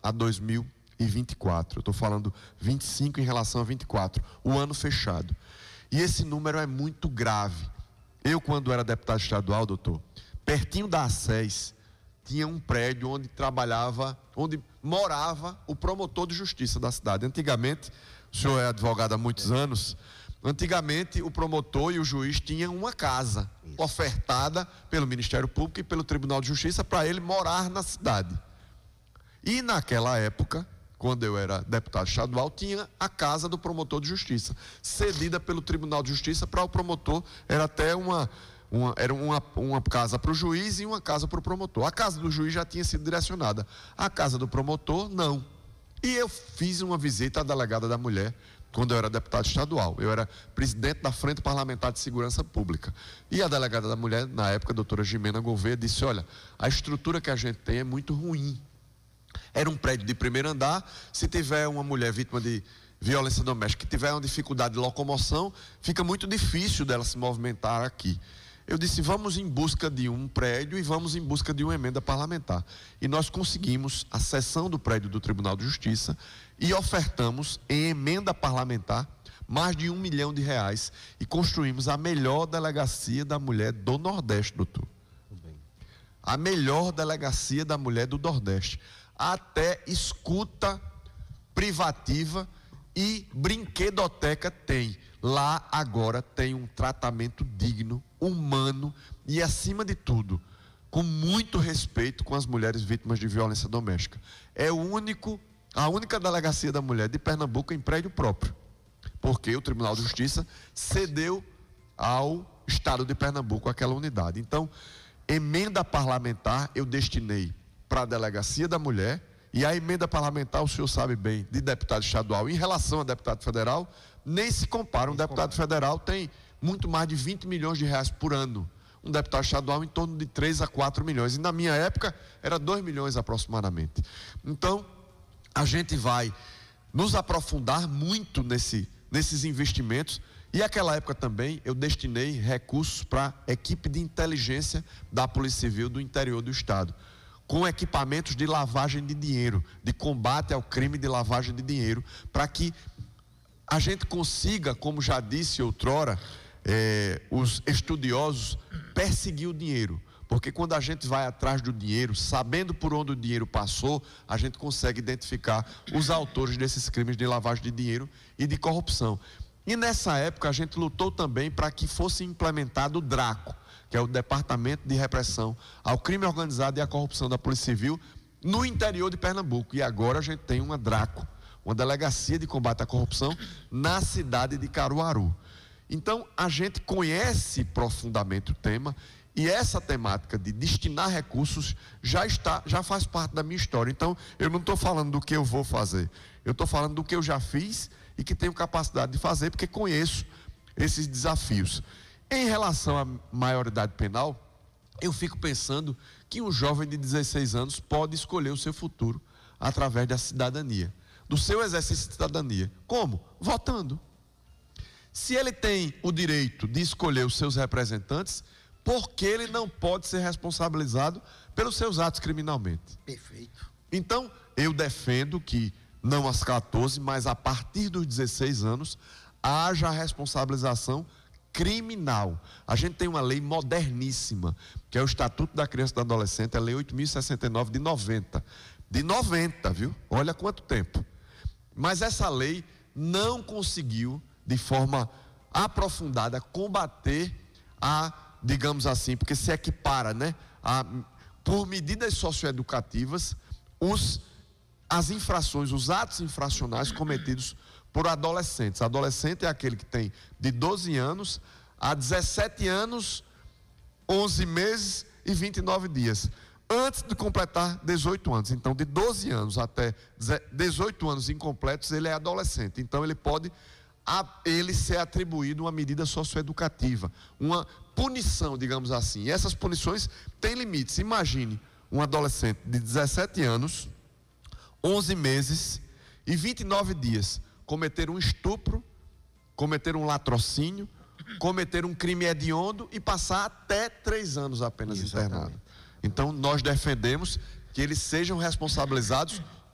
a 2024. Eu estou falando 25 em relação a 24, o ano fechado. E esse número é muito grave. Eu, quando era deputado estadual, doutor, pertinho da ACES, tinha um prédio onde morava o promotor de justiça da cidade. Antigamente, o senhor é advogado há muitos anos, antigamente o promotor e o juiz tinham uma casa ofertada pelo Ministério Público e pelo Tribunal de Justiça para ele morar na cidade. E naquela época, quando eu era deputado estadual, tinha a casa do promotor de justiça, cedida pelo Tribunal de Justiça para o promotor. Era até uma casa para o juiz e uma casa para o promotor. A casa do juiz já tinha sido direcionada, a casa do promotor não. E eu fiz uma visita à delegada da mulher quando eu era deputado estadual. Eu era presidente da Frente Parlamentar de Segurança Pública. E a delegada da mulher, na época, a doutora Jimena Gouveia, disse: olha, a estrutura que a gente tem é muito ruim. Era um prédio de primeiro andar. Se tiver uma mulher vítima de violência doméstica que tiver uma dificuldade de locomoção, fica muito difícil dela se movimentar aqui. Eu disse: vamos em busca de um prédio e vamos em busca de uma emenda parlamentar. E nós conseguimos a cessão do prédio do Tribunal de Justiça e ofertamos em emenda parlamentar mais de R$1 milhão e construímos a melhor delegacia da mulher do Nordeste, doutor. A melhor delegacia da mulher do Nordeste. Até escuta privativa e brinquedoteca tem. Lá agora tem um tratamento digno, humano e, acima de tudo, com muito respeito com as mulheres vítimas de violência doméstica. É a única delegacia da mulher de Pernambuco em prédio próprio, porque o Tribunal de Justiça cedeu ao Estado de Pernambuco aquela unidade. Então, emenda parlamentar eu destinei para a delegacia da mulher, e a emenda parlamentar, o senhor sabe bem, de deputado estadual em relação a deputado federal, nem se compara. Um deputado federal tem muito mais de R$20 milhões por ano. Um deputado estadual em torno de 3 a 4 milhões. E na minha época era 2 milhões aproximadamente. Então, a gente vai nos aprofundar muito nesses investimentos. E naquela época também eu destinei recursos para a equipe de inteligência da Polícia Civil do interior do estado, com equipamentos de lavagem de dinheiro, de combate ao crime de lavagem de dinheiro, para que a gente consiga, como já disse outrora, os estudiosos, perseguir o dinheiro. Porque quando a gente vai atrás do dinheiro, sabendo por onde o dinheiro passou, a gente consegue identificar os autores desses crimes de lavagem de dinheiro e de corrupção. E nessa época a gente lutou também para que fosse implementado o DRACO, que é o Departamento de Repressão ao Crime Organizado e à Corrupção da Polícia Civil, no interior de Pernambuco. E agora a gente tem uma DRACO, uma Delegacia de Combate à Corrupção, na cidade de Caruaru. Então, a gente conhece profundamente o tema, e essa temática de destinar recursos já faz parte da minha história. Então, eu não estou falando do que eu vou fazer, eu estou falando do que eu já fiz e que tenho capacidade de fazer, porque conheço esses desafios. Em relação à maioridade penal, eu fico pensando que um jovem de 16 anos pode escolher o seu futuro através da cidadania, do seu exercício de cidadania. Como? Votando. Se ele tem o direito de escolher os seus representantes, por que ele não pode ser responsabilizado pelos seus atos criminalmente? Perfeito. Então, eu defendo que não aos 14, mas a partir dos 16 anos, haja a responsabilização criminal. A gente tem uma lei moderníssima, que é o Estatuto da Criança e do Adolescente, a Lei 8.069 de 90. De 90, viu? Olha quanto tempo. Mas essa lei não conseguiu, de forma aprofundada, combater digamos assim, porque se equipara, né? Por medidas socioeducativas, as infrações, os atos infracionais cometidos por adolescentes. Adolescente é aquele que tem de 12 anos a 17 anos, 11 meses e 29 dias, antes de completar 18 anos. Então, de 12 anos até 18 anos incompletos, ele é adolescente. Então, ele pode ele ser atribuído uma medida socioeducativa, uma punição, digamos assim. E essas punições têm limites. Imagine um adolescente de 17 anos, 11 meses e 29 dias cometer um estupro, cometer um latrocínio, cometer um crime hediondo e passar até 3 anos apenas internado. Então, nós defendemos que eles sejam responsabilizados